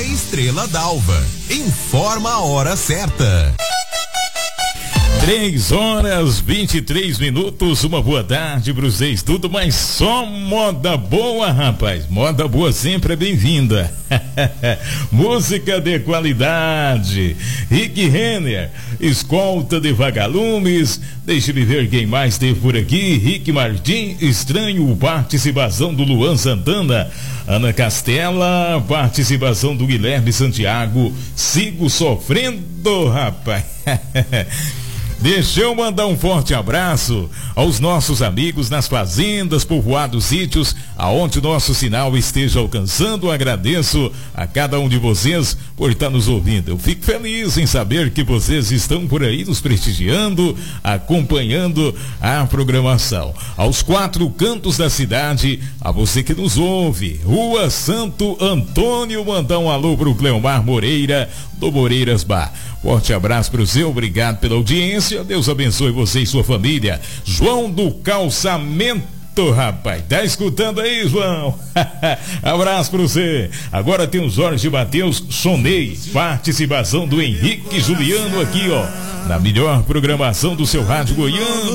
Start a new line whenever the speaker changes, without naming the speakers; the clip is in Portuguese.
Estrela d'Alva. Informa a hora certa.
3h23. Uma boa tarde pra vocês, tudo, mas só moda boa, rapaz. Moda boa sempre é bem-vinda. Música de qualidade. Rick Renner, escolta de vagalumes. Deixe-me ver quem mais teve por aqui. Rick Martin, estranho, participação do Luan Santana. Ana Castela, participação do Guilherme Santiago. Sigo sofrendo, rapaz. Deixa eu mandar um forte abraço aos nossos amigos nas fazendas, povoados, sítios, aonde o nosso sinal esteja alcançando. Agradeço a cada um de vocês por estar nos ouvindo. Eu fico feliz em saber que vocês estão por aí nos prestigiando, acompanhando a programação. Aos 4 cantos da cidade, a você que nos ouve, Rua Santo Antônio, mandar um alô pro Cleomar Moreira, do Moreiras Bar. Forte abraço para você, obrigado pela audiência, Deus abençoe você e sua família. João do Calçamento, rapaz, tá escutando aí, João? Abraço pra você. Agora tem o Jorge Mateus Sonei, participação do Henrique Juliano aqui, ó, na melhor programação do seu rádio goiano.